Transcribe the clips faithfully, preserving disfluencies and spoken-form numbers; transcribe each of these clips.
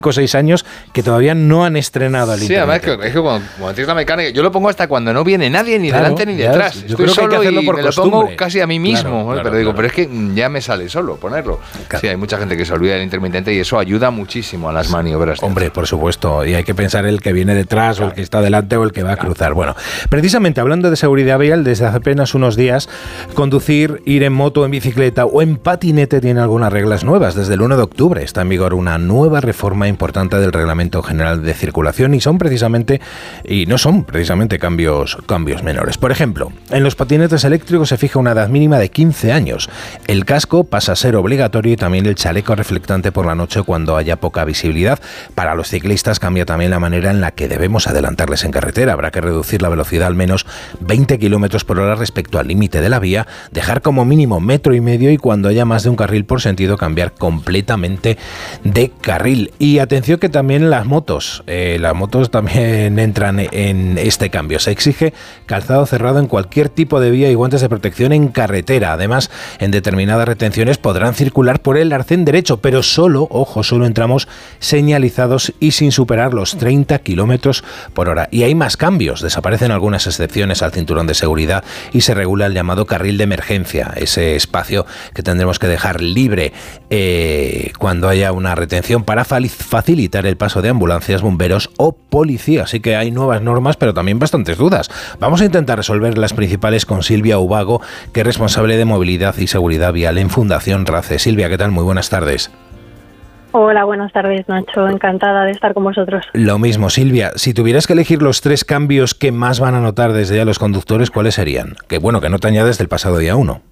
o seis años que todavía no han estrenado el sí, internet. Sí, además es que, es que cuando, cuando tienes la mecánica, yo lo pongo hasta cuando no viene nadie, ni claro, delante ni detrás. Yo Estoy creo que solo hay que hacerlo y por me costumbre. lo pongo casi a mí mismo. Claro, claro, pero digo, claro. pero es que ya me sale solo ponerlo. Claro. Sí, hay mucha gente que se olvida del intermitente y eso ayuda muchísimo a las maniobras. Hombre, por supuesto, y hay que pensar el que viene detrás claro. o el que está delante o el que va a cruzar. Bueno, precisamente hablando de seguridad vial, desde hace apenas unos días, conducir, ir en moto, en bicicleta o en patinete tiene algunas reglas nuevas. Desde el uno de octubre está en vigor una nueva reforma importante del Reglamento General de Circulación y son precisamente, y no son precisamente cambios, cambios menores. Por ejemplo, en los patinetes eléctricos se fija una edad mínima de quince años. El casco pasa a ser obligatorio y también el chaleco reflectante por la noche cuando haya poca visibilidad. Para los ciclistas cambia también la manera en la que debemos adelantarles en carretera. Habrá que reducir la velocidad al menos veinte kilómetros por hora respecto al límite de la vía, dejar como mínimo metro y medio y cuando haya más de un carril por sentido cambiar completamente de carril. Y atención que también las motos, eh, las motos también entran en este cambio. Se exige calzado cerrado en cualquier tipo de vía y guantes de protección en carretera. Además, en determinadas retenciones podrán circular por el arcén derecho, pero solo, ojo, solo en tramos señalizados y sin superar los treinta kilómetros por hora. Y hay más cambios. Desaparecen algunas excepciones al cinturón de seguridad y se regula el llamado carril de emergencia, ese espacio que tendremos que dejar libre eh, cuando haya una retención para facilitar el paso de ambulancias, bomberos o policía. Así que hay nuevas normas, pero también bastantes dudas. Vamos a intentar resolver las principales con Silvia Ubago, que es responsable de movilidad y seguridad vial en Fundación RACE. Silvia, ¿qué tal? Muy buenas tardes. Hola, buenas tardes, Nacho. Encantada de estar con vosotros. Lo mismo, Silvia. Si tuvieras que elegir los tres cambios que más van a notar desde ya los conductores, ¿cuáles serían? Que bueno, que no te añades del pasado día uno.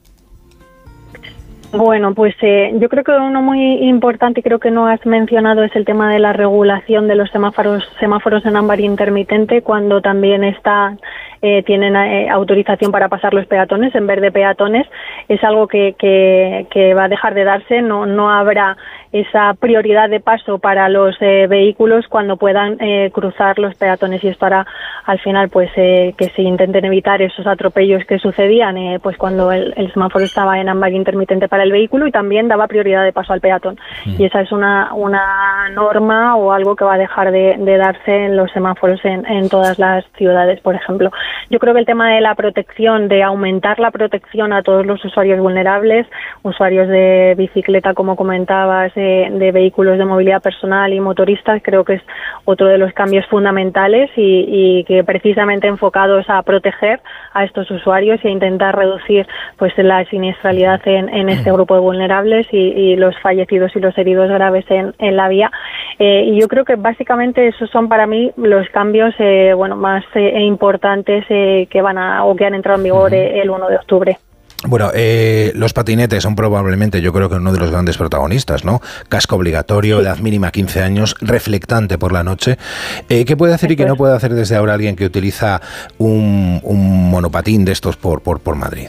Bueno, pues eh, yo creo que uno muy importante, creo que no has mencionado, es el tema de la regulación de los semáforos semáforos en ámbar intermitente, cuando también está eh, tienen eh, autorización para pasar los peatones en verde peatones. Es algo que, que, que va a dejar de darse, no, no habrá esa prioridad de paso para los eh, vehículos cuando puedan eh, cruzar los peatones, y esto hará al final pues eh, que se intenten evitar esos atropellos que sucedían eh, pues cuando el, el semáforo estaba en ámbar intermitente para el vehículo y también daba prioridad de paso al peatón. Mm. Y esa es una, una norma o algo que va a dejar de, de darse en los semáforos en, en todas las ciudades, por ejemplo. Yo creo que el tema de la protección, de aumentar la protección a todos los usuarios vulnerables, usuarios de bicicleta, como comentabas, de, de vehículos de movilidad personal y motoristas, creo que es otro de los cambios fundamentales y, y que precisamente enfocados a proteger a estos usuarios y a intentar reducir pues la siniestralidad en, en este grupo de vulnerables y, y los fallecidos y los heridos graves en, en la vía. Eh, y yo creo que básicamente esos son para mí los cambios eh, bueno más eh, importantes eh, que van a o que han entrado en vigor eh, el uno de octubre. Bueno, eh, los patinetes son probablemente, yo creo que uno de los grandes protagonistas, ¿no? Casco obligatorio, edad mínima quince años, reflectante por la noche. Eh, ¿Qué puede hacer y qué no puede hacer desde ahora alguien que utiliza un, un monopatín de estos por, por, por Madrid?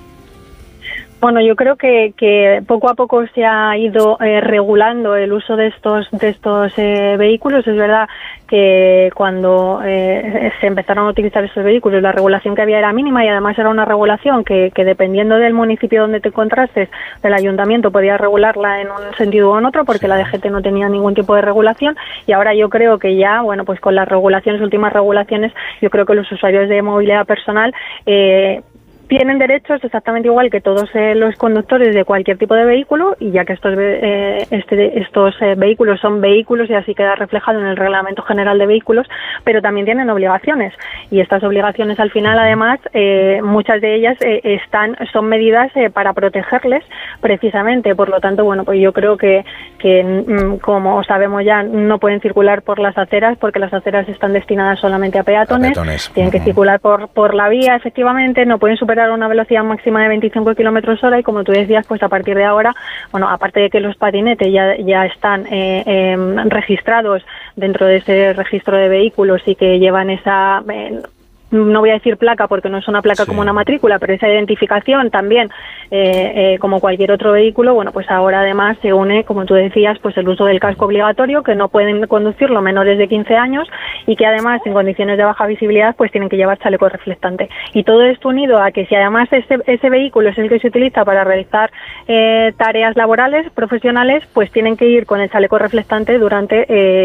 Bueno, yo creo que, que poco a poco se ha ido eh, regulando el uso de estos de estos eh, vehículos. Es verdad que cuando eh, se empezaron a utilizar estos vehículos, la regulación que había era mínima y además era una regulación que, que dependiendo del municipio donde te encontrases, del ayuntamiento podía regularla en un sentido o en otro, porque la D G T no tenía ningún tipo de regulación. Y ahora yo creo que ya, bueno, pues con las regulaciones, últimas regulaciones, yo creo que los usuarios de movilidad personal eh, tienen derechos exactamente igual que todos eh, los conductores de cualquier tipo de vehículo, y ya que estos eh, este, estos eh, vehículos son vehículos y así queda reflejado en el Reglamento General de Vehículos, pero también tienen obligaciones, y estas obligaciones al final además eh, muchas de ellas eh, están son medidas eh, para protegerles precisamente. Por lo tanto, bueno, pues yo creo que, que mm, como sabemos ya, no pueden circular por las aceras porque las aceras están destinadas solamente a peatones, a peatones. Tienen uh-huh. que circular por, por la vía, efectivamente, no pueden superar a una velocidad máxima de veinticinco kilómetros hora, y como tú decías, pues a partir de ahora, bueno, aparte de que los patinetes ya, ya están eh, eh, registrados dentro de ese registro de vehículos y que llevan esa... Eh, no voy a decir placa porque no es una placa sí. como una matrícula, pero esa identificación también eh, eh, como cualquier otro vehículo, bueno, pues ahora además se une, como tú decías, pues el uso del casco obligatorio, que no pueden conducirlo menores de quince años, y que además en condiciones de baja visibilidad pues tienen que llevar chaleco reflectante. Y todo esto unido a que si además ese, ese vehículo es el que se utiliza para realizar eh, tareas laborales, profesionales, pues tienen que ir con el chaleco reflectante durante eh,